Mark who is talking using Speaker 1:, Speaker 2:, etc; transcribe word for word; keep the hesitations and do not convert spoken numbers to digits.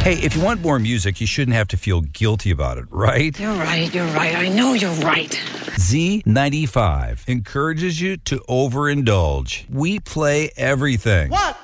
Speaker 1: Hey, if you want more music, you shouldn't have to feel guilty about it, right?
Speaker 2: You're right, you're right. I know you're right.
Speaker 1: Z ninety-five encourages you to overindulge. We play everything.
Speaker 3: One,